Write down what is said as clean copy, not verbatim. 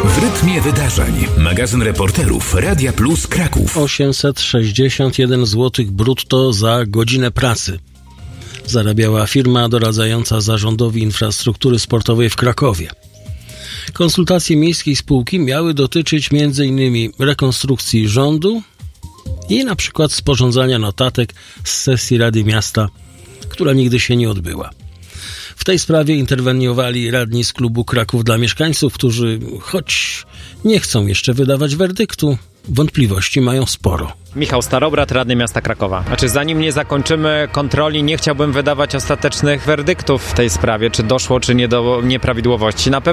W rytmie wydarzeń. Magazyn reporterów Radia Plus Kraków. 861 zł brutto za godzinę pracy zarabiała firma doradzająca zarządowi infrastruktury sportowej w Krakowie. Konsultacje miejskiej spółki miały dotyczyć m.in. rekonstrukcji rządu i na przykład sporządzania notatek z sesji Rady Miasta, która nigdy się nie odbyła. W tej sprawie interweniowali radni z klubu Kraków dla Mieszkańców, którzy, choć nie chcą jeszcze wydawać werdyktu, wątpliwości mają sporo. Michał Starobrat, radny miasta Krakowa. Zanim nie zakończymy kontroli, nie chciałbym wydawać ostatecznych werdyktów w tej sprawie, czy doszło, czy nie do nieprawidłowości. Na pewno